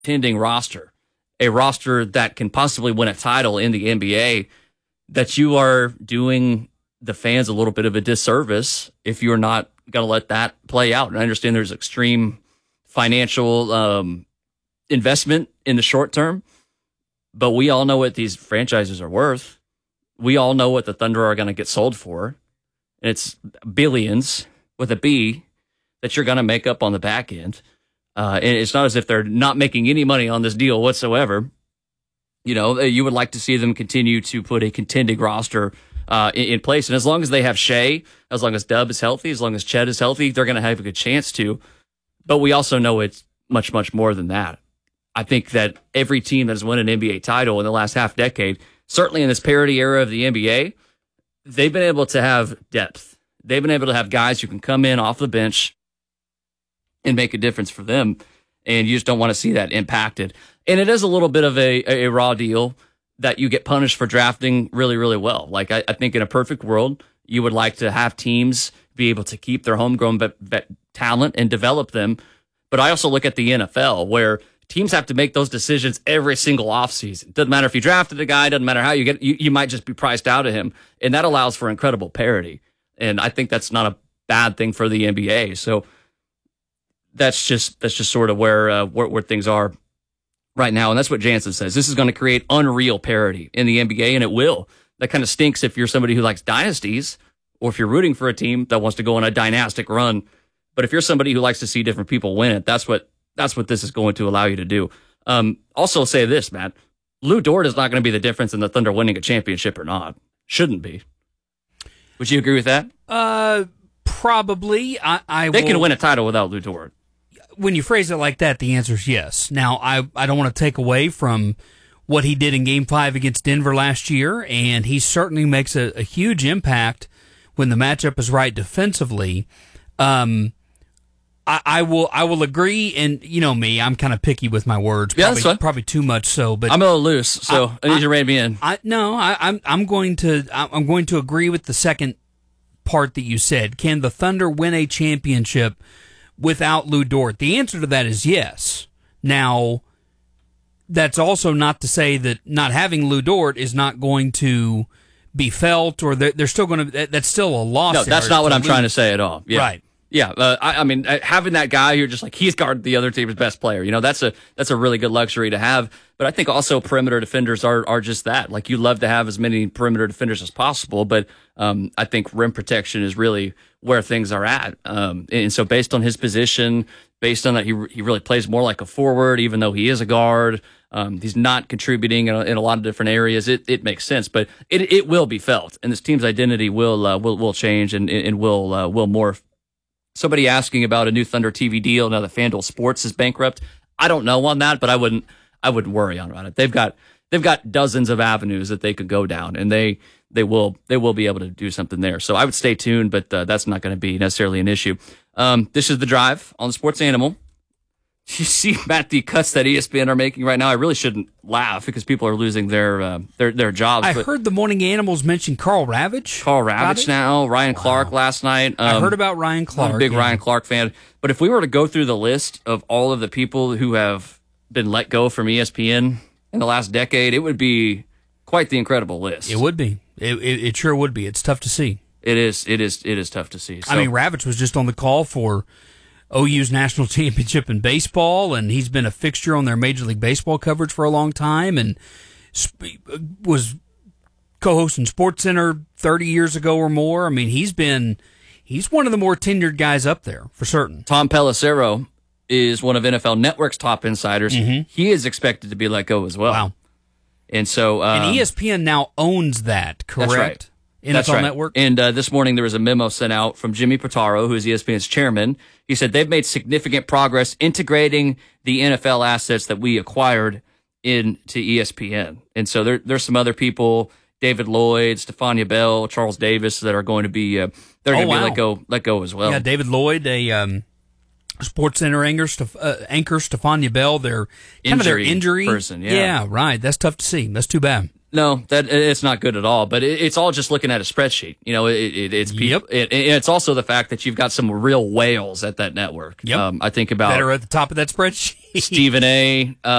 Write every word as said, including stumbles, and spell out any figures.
contending roster, a roster that can possibly win a title in the N B A, that you are doing the fans a little bit of a disservice if you're not going to let that play out. And I understand there's extreme financial um, investment in the short term, but we all know what these franchises are worth. We all know what the Thunder are going to get sold for. And it's billions with a B that you're going to make up on the back end. Uh, and it's not as if they're not making any money on this deal whatsoever. You know, you would like to see them continue to put a contending roster uh, in, in place. And as long as they have Shea, as long as Dub is healthy, as long as Chet is healthy, they're going to have a good chance to. But we also know it's much, much more than that. I think that every team that has won an N B A title in the last half decade, certainly in this parity era of the N B A, they've been able to have depth. They've been able to have guys who can come in off the bench and make a difference for them. And you just don't want to see that impacted. And it is a little bit of a, a raw deal that you get punished for drafting really, really well. Like, I, I think in a perfect world, you would like to have teams be able to keep their homegrown vet, vet talent and develop them. But I also look at the N F L, where teams have to make those decisions every single offseason. Doesn't matter if you drafted a guy, doesn't matter how you get, you, you might just be priced out of him. And that allows for incredible parity. And I think that's not a bad thing for the N B A. So that's just, that's just sort of where, uh, where, where things are right now. And that's what Jansen says. This is going to create unreal parity in the N B A, and it will. That kind of stinks if you're somebody who likes dynasties, or if you're rooting for a team that wants to go on a dynastic run. But if you're somebody who likes to see different people win it, that's what, that's what this is going to allow you to do. Um, also say this, Matt. Lou Dort is not going to be the difference in the Thunder winning a championship or not. Shouldn't be. Would you agree with that? Uh, probably. I, I They will... can win a title without Lou Dort. When you phrase it like that, the answer is yes. Now, I, I don't want to take away from what he did in Game five against Denver last year, and he certainly makes a, a huge impact when the matchup is right defensively. Um, I, I will I will agree, and you know me, I'm kind of picky with my words. Yeah, probably, that's fine. Probably too much so, but I'm a little loose, so I, I need I, you to rein me in. I, no, I, I'm I'm going to I'm going to agree with the second part that you said. Can the Thunder win a championship without Lou Dort? The answer to that is yes. Now, that's also not to say that not having Lou Dort is not going to be felt, or they're, they're still going to. That's still a loss. No, that's not what I'm lose. trying to say at all. Yeah. Right. Yeah, uh, I, I mean, having that guy who just like he's guarded the other team's best player, you know, that's a that's a really good luxury to have. But I think also perimeter defenders are are just that. Like, you love to have as many perimeter defenders as possible, but um, I think rim protection is really where things are at. Um, and so, based on his position, based on that, he he really plays more like a forward, even though he is a guard. Um, he's not contributing in a, in a lot of different areas. It it makes sense, but it it will be felt, and this team's identity will uh, will will change and and will uh, will morph. Somebody asking about a new Thunder T V deal now that FanDuel Sports is bankrupt. I don't know on that, but I wouldn't I wouldn't worry on it. They've got they've got dozens of avenues that they could go down, and they they will they will be able to do something there. So I would stay tuned, but uh, that's not going to be necessarily an issue. Um, this is The Drive on the Sports Animal. You see, Matt, the cuts that E S P N are making right now. I really shouldn't laugh because people are losing their uh, their their jobs. I but heard the Morning Animals mention Carl Ravitch. Carl Ravitch, Ravitch? now, Ryan Wow. Clark last night. Um, I heard about Ryan Clark. I'm a big yeah. Ryan Clark fan. But if we were to go through the list of all of the people who have been let go from E S P N in the last decade, it would be quite the incredible list. It would be. It, it, it sure would be. It's tough to see. It is. It is. It is tough to see. So, I mean, Ravitch was just on the call for O U's national championship in baseball, and he's been a fixture on their Major League Baseball coverage for a long time, and sp- was co-hosting SportsCenter thirty years ago or more. I mean, he's been he's one of the more tenured guys up there for certain. Tom Pelissero is one of N F L Network's top insiders. Mm-hmm. He is expected to be let go as well. Wow. And so, um, and E S P N now owns that, correct? That's right. N F L That's right. Network. And uh, this morning there was a memo sent out from Jimmy Pitaro, who is E S P N's chairman. He said they've made significant progress integrating the N F L assets that we acquired into E S P N. And so there, there's some other people, David Lloyd, Stephania Bell, Charles Davis, that are going to be uh, they're going to Oh, be wow. let go let go as well. Yeah, David Lloyd, a um, SportsCenter anchor, Steph- uh, anchor Stephania Bell, their kind of their Injury injury person, yeah. yeah, right. That's tough to see. That's too bad. No, that it's not good at all. But it, it's all just looking at a spreadsheet. You know, it, it, it's Yep. it, it's also the fact that you've got some real whales at that network. Yep. Um, I think about Better at the top of that spreadsheet. Stephen A. Uh,